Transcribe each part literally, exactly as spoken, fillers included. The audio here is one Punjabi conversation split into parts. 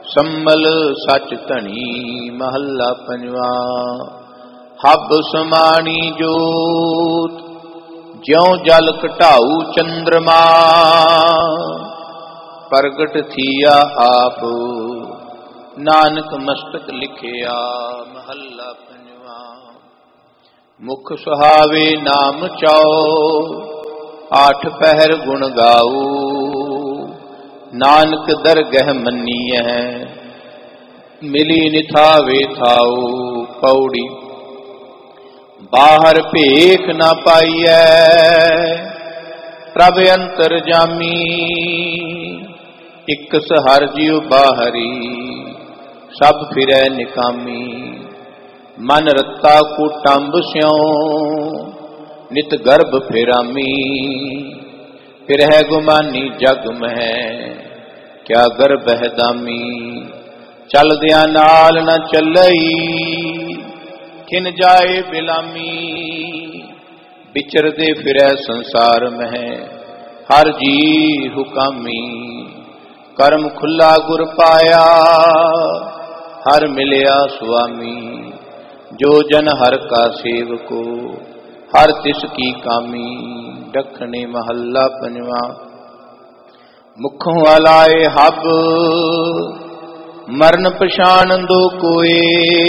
ਸੰਮਲ ਸਚ ਧਣੀ ਮਹੱਲਾ ਪੰਜਵਾ। ਹੱਬ ਸਮਾਣੀ ਜੋਤ ਜਿਉ ਜਲ ਘਟਾਊ ਚੰਦਰਮਾ, ਪ੍ਰਗਟ ਥੀਆ ਆਪ ਨਾਨਕ ਮਸਤਕ ਲਿਖਿਆ ਮਹੱਲਾ ਪੰਜਵਾ। ਮੁਖ ਸੁਹਾਵੇ ਨਾਮ ਚਾਓ ਆਠ ਪਹਿਰ ਗੁਣ ਗਾਊ, ਨਾਨਕ ਦਰਗਹਿ ਮੰਨੀਐ ਮਿਲੀ ਨਿਥਾਵੇ ਥਾਊ। ਪੌੜੀ ਬਾਹਰ ਭੇਖ ਨਾ ਪਾਈਐ ਪ੍ਰਭ ਅੰਤਰ ਜਾਮੀ, ਇਕ ਸਹਰ ਜਿਉ ਬਾਹਰੀ ਸਭ ਫਿਰੈ ਨਿਕਾਮੀ। ਮਨ ਰਤਾ ਕੁਟੰਬ ਸਿਉ ਨਿਤ ਗਰਭ ਫੇਰਾਮੀ, ਫਿਰਹਿ ਗੁਮਾਨੀ ਜਗ ਮਹਿ ਕਿਆ ਗਰਭਹਿ ਦਾਮੀ। ਚਲਦਿਆਂ ਨਾਲ ਨ ਚੱਲਈ ਕਿਨ ਜਾਏ ਬਿਲਾਮੀ, ਵਿਚਰਦੇ ਫਿਰੈ ਸੰਸਾਰ ਮਹਿ ਹਰ ਜੀ ਹੁਕਾਮੀ। ਕਰਮ ਖੁੱਲਾ ਗੁਰ ਪਾਇਆ ਹਰ ਮਿਲਿਆ ਸੁਆਮੀ, ਜੋ ਜਨ ਹਰ ਕਾ ਸੇਵਕੋ ਹਰ ਤਿਸ ਕੀ ਕਾਮੀ। ਦੱਖਣੀ ਮਹੱਲਾ ਪੰਜਵਾ। ਮੁਖੋਂ ਆਲਾਏ ਹੱਬ ਮਰਨ ਪਛਾਣਦੋ ਕੋਏ,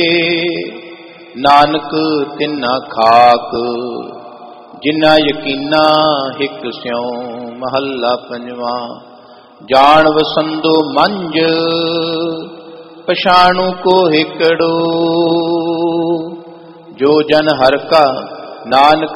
ਨਾਨਕ ਤਿੰਨਾ ਖਾਕ ਜਿਨਾ ਯਕੀਨਾ ਹਿਕ ਸਿਉ ਮਹੱਲਾ ਪੰਜਵਾ। ਜਾਣ ਵਸੰਦੋ ਮੰਝ ਪਛਾਣੂ ਕੋ ਹਿਕੜੋ, ਜੋ ਜਨ ਹਰ ਕਾ ਨਾਨਕ